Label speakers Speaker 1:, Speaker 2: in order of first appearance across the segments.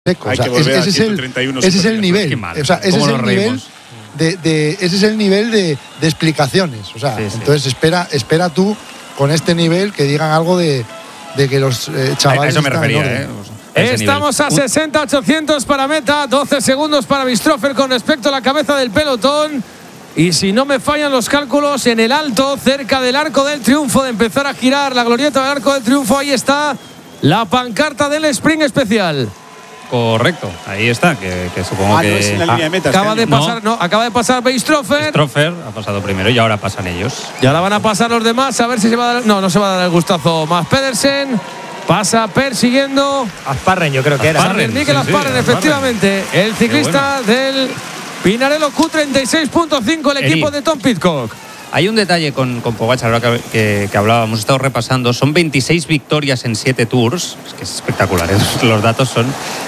Speaker 1: seco. O sea, ese es el nivel. O sea, ese es el nivel ese es el nivel de explicaciones. O sea, entonces espera tú con este nivel que digan algo de que los chavales.
Speaker 2: A eso me refería,
Speaker 3: Estamos a 60-800 para meta, 12 segundos para Bistrófer con respecto a la cabeza del pelotón. Y si no me fallan los cálculos, en el alto, cerca del Arco del Triunfo, de empezar a girar la glorieta del Arco del Triunfo, ahí está la pancarta del Sprint Especial.
Speaker 2: Correcto, ahí está, que supongo que
Speaker 4: no es en la línea de meta.
Speaker 3: Acaba de pasar Bistrófer.
Speaker 2: Bistrófer ha pasado primero y ahora pasan ellos.
Speaker 3: Y ahora van a pasar los demás, a ver si se va a dar. No se va a dar el gustazo. Mads Pedersen pasa persiguiendo.
Speaker 5: Asparren, yo creo que era.
Speaker 3: Mikel Asparren, efectivamente. El ciclista del Pinarello Q36.5, el equipo de Tom Pidcock.
Speaker 2: Hay un detalle con Pogačar, ahora que hablábamos, hemos estado repasando. Son 26 victorias en 7 tours. Es que es espectacular, los datos son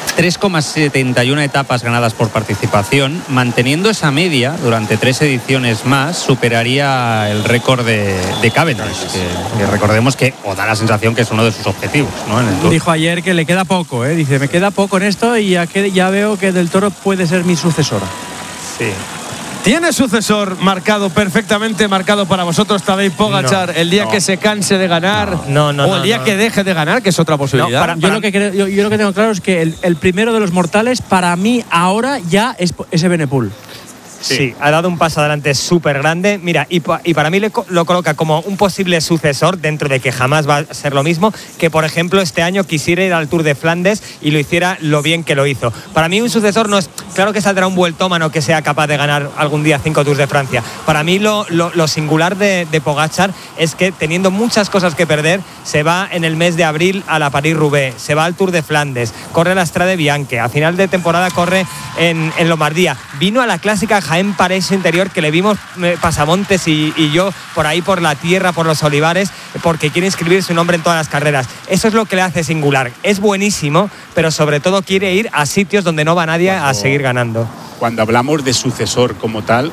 Speaker 2: 3,71 etapas ganadas por participación. Manteniendo esa media durante 3 ediciones más, superaría el récord de Cavendish, que recordemos que da la sensación que es uno de sus objetivos, ¿no? En el Tour.
Speaker 6: Dijo ayer que le queda poco, dice, me queda poco en esto y ya veo que Del Toro puede ser mi sucesora.
Speaker 2: Sí.
Speaker 3: Tiene sucesor perfectamente marcado para vosotros, Tadej Pogačar, el día que se canse de ganar o el día que deje de ganar, que es otra posibilidad.
Speaker 6: Yo lo que tengo claro es que el primero de los mortales para mí ahora ya es Evenepoel.
Speaker 5: Sí, ha dado un paso adelante súper grande. Mira, y para mí lo coloca como un posible sucesor, dentro de que jamás va a ser lo mismo, que por ejemplo este año quisiera ir al Tour de Flandes y lo hiciera lo bien que lo hizo. Para mí un sucesor no es, claro que saldrá un vueltómano que sea capaz de ganar algún día 5 Tours de Francia. Para mí lo singular de Pogačar es que, teniendo muchas cosas que perder, se va en el mes de abril a la París-Roubaix, se va al Tour de Flandes, corre la Strade Bianche, a final de temporada corre en Lombardía, vino a la clásica Jaén Paraíso Interior, que le vimos Pasamontes y yo por ahí, por la tierra, por los olivares, porque quiere inscribir su nombre en todas las carreras. Eso es lo que le hace singular. Es buenísimo, pero sobre todo quiere ir a sitios donde no va nadie a seguir ganando.
Speaker 4: Cuando hablamos de sucesor como tal,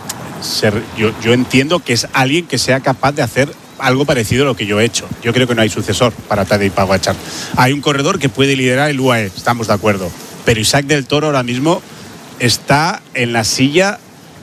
Speaker 4: yo entiendo que es alguien que sea capaz de hacer algo parecido a lo que yo he hecho. Yo creo que no hay sucesor para Tadej Pogačar. Hay un corredor que puede liderar el UAE, estamos de acuerdo, pero Isaac del Toro ahora mismo está en la silla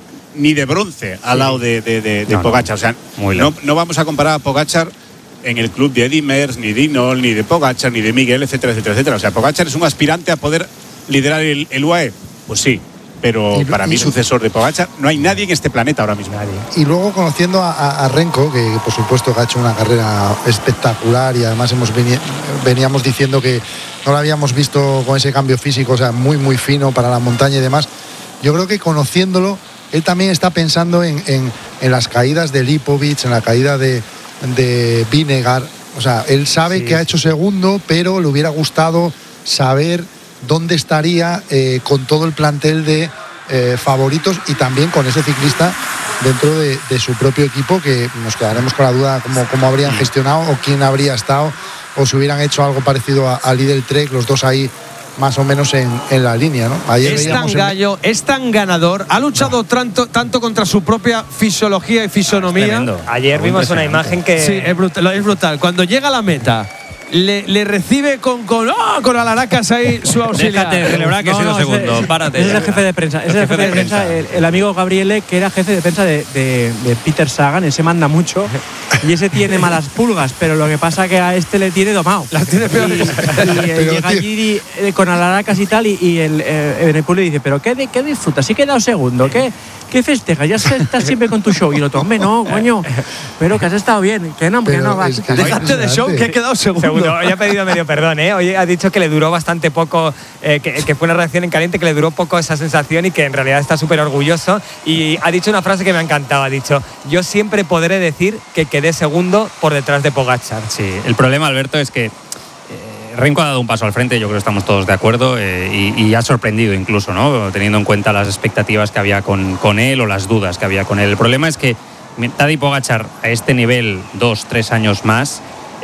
Speaker 4: ni de bronce al lado de Pogačar. O sea, no vamos a comparar a Pogačar en el club de Eddy Merckx, ni de Hinault, ni de Pogačar, ni de Miguel, etcétera, etcétera, etcétera. O sea, Pogačar es un aspirante a poder liderar el UAE. Pues sí, pero para mí sucesor de Pogačar no hay nadie en este planeta ahora mismo.
Speaker 1: Y luego, conociendo a Renko, que por supuesto que ha hecho una carrera espectacular, y además veníamos diciendo que no lo habíamos visto con ese cambio físico, o sea, muy muy fino para la montaña y demás. Yo creo que conociéndolo, él también está pensando en las caídas de Lipovic, en la caída de Vinegar. O sea, él sabe que ha hecho segundo, pero le hubiera gustado saber dónde estaría con todo el plantel de favoritos, y también con ese ciclista dentro de su propio equipo, que nos quedaremos con la duda cómo habrían gestionado o quién habría estado, o si hubieran hecho algo parecido a Lidl Trek, los dos ahí más o menos en la línea, ¿no? Ayer
Speaker 3: es tan gallo, es tan ganador, ha luchado tanto contra su propia fisiología y fisonomía.
Speaker 5: Ayer vimos una imagen que...
Speaker 3: Sí, es brutal. Cuando llega a la meta, le recibe con alaracas ahí su auxiliar.
Speaker 2: Déjate de celebrar que ha sido segundo. Párate.
Speaker 6: Ese es el jefe de prensa. Ese es el jefe de prensa, el amigo Gabriele, que era jefe de prensa de Peter Sagan. Ese manda mucho y ese tiene malas pulgas, pero lo que pasa que a este le tiene domado.
Speaker 3: Las tiene peor.
Speaker 6: Y llega allí con alaracas y tal, y el Evenepoel le dice, pero ¿qué disfrutas? ¿Sí que he quedado segundo? ¿Qué festejas? Ya estás siempre con tu show. Y el otro, hombre, no, coño, pero que has estado bien. Que no, va.
Speaker 3: Déjate de show, que he quedado segundo.
Speaker 5: Hoy ha pedido medio perdón, ¿eh? Hoy ha dicho que le duró bastante poco, que fue una reacción en caliente, que le duró poco esa sensación y que en realidad está súper orgulloso. Y ha dicho una frase que me ha encantado. Ha dicho, yo siempre podré decir que quedé segundo por detrás de Pogačar.
Speaker 2: Sí, el problema, Alberto, es que Renko ha dado un paso al frente, yo creo que estamos todos de acuerdo, y ha sorprendido incluso, ¿no? Teniendo en cuenta las expectativas que había con él o las dudas que había con él. El problema es que Tadej Pogačar a este nivel 2-3 años más,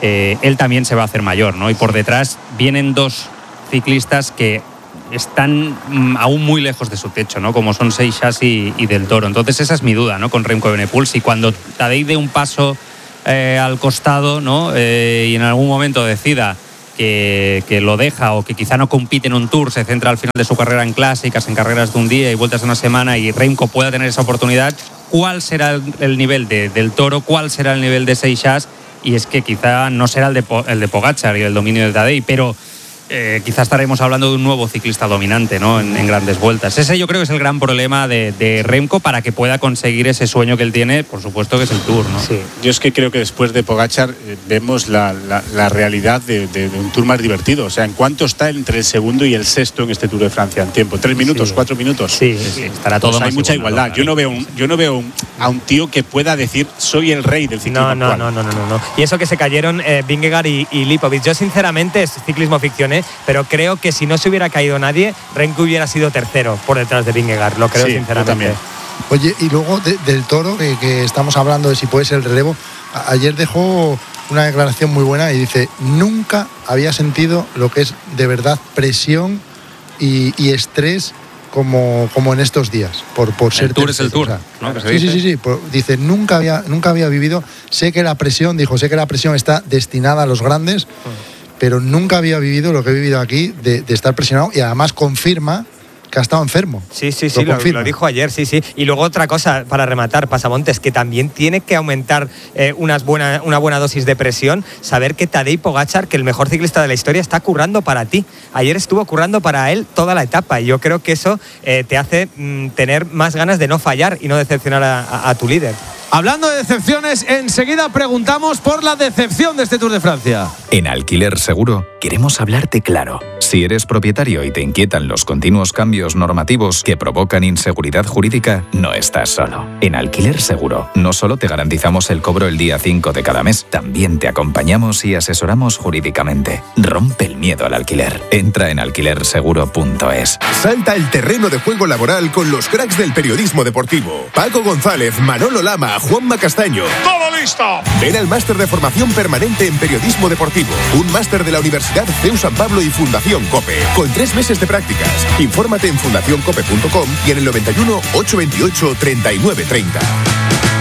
Speaker 2: él también se va a hacer mayor, ¿no? Y por detrás vienen dos ciclistas que están aún muy lejos de su techo, ¿no? Como son Seixas y Del Toro. Entonces esa es mi duda, ¿no? Con Remco Evenepoel, si cuando Tadej dé un paso al costado, ¿no? Y en algún momento decida que lo deja o que quizá no compite en un Tour, se centra al final de su carrera en clásicas, en carreras de un día y vueltas de una semana, y Remco pueda tener esa oportunidad, ¿cuál será el nivel del Toro? ¿Cuál será el nivel de Seixas? Y es que quizá no será el de Pogačar y el dominio de Tadej, pero quizá estaremos hablando de un nuevo ciclista dominante, ¿no? en grandes vueltas. Ese yo creo que es el gran problema de Remco para que pueda conseguir ese sueño que él tiene, por supuesto que es el Tour, ¿no?
Speaker 4: Sí. Yo es que creo que después de Pogačar vemos la realidad de un Tour más divertido. O sea, ¿en cuánto está entre el segundo y el sexto en este Tour de Francia? En tiempo, 3 minutos, 4 minutos.
Speaker 2: Sí, estará todo más
Speaker 4: hay mucha igualdad. Yo no veo a un tío que pueda decir soy el rey del ciclismo actual.
Speaker 5: No. Y eso que se cayeron Vingegaard y Lipovic. Yo sinceramente es ciclismo ficción, pero creo que si no se hubiera caído nadie, Remco hubiera sido tercero por detrás de Vingegaard. Lo creo sinceramente.
Speaker 4: También.
Speaker 1: Oye, y luego del Toro, que estamos hablando de si puede ser el relevo, ayer dejó una declaración muy buena y dice: nunca había sentido lo que es de verdad presión y estrés como en estos días, por ser
Speaker 2: el Tour es el Tour, ¿no?
Speaker 1: Sí. Dice, nunca había vivido, sé que la presión está destinada a los grandes, pero nunca había vivido lo que he vivido aquí de estar presionado, y además confirma que ha estado enfermo.
Speaker 5: Sí, lo dijo ayer, sí. Y luego otra cosa, para rematar, Pasamontes, que también tiene que aumentar una buena dosis de presión, saber que Tadej Pogačar, que el mejor ciclista de la historia, está currando para ti. Ayer estuvo currando para él toda la etapa, y yo creo que eso te hace tener más ganas de no fallar y no decepcionar a tu líder.
Speaker 3: Hablando de decepciones, enseguida preguntamos por la decepción de este Tour de Francia.
Speaker 7: En Alquiler Seguro queremos hablarte claro. Si eres propietario y te inquietan los continuos cambios normativos que provocan inseguridad jurídica, no estás solo. En Alquiler Seguro no solo te garantizamos el cobro el día 5 de cada mes, también te acompañamos y asesoramos jurídicamente. Rompe el miedo al alquiler. Entra en alquilerseguro.es.
Speaker 8: Salta al terreno de juego laboral con los cracks del periodismo deportivo. Paco González, Manolo Lama, Juanma Castaño.
Speaker 9: ¡Todo listo!
Speaker 8: Ven al máster de formación permanente en periodismo deportivo. Un máster de la Universidad CEU San Pablo y Fundación COPE. Con 3 meses de prácticas. Infórmate en fundacioncope.com y en el 91 828 3930.